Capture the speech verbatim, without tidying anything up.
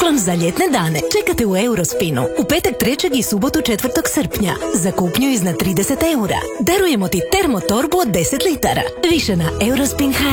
Poklon za ljetne dane čekate u Eurospinu u petak trećeg i subotu četvrtog srpnja za kupnju iznad trideset eura. Darujemo ti termotorbu od deset litara. Više na eurospin